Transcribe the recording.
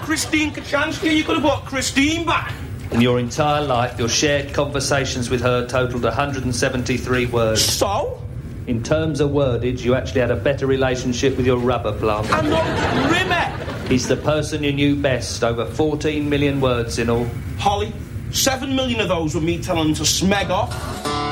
Christine Kachansky, you could have brought Christine back. In your entire life, your shared conversations with her totalled 173 words. So? In terms of wordage, you actually had a better relationship with your rubber plant. And not Rimmer. He's the person you knew best, over 14 million words in all. Holly, 7 million of those were me telling him to smeg off.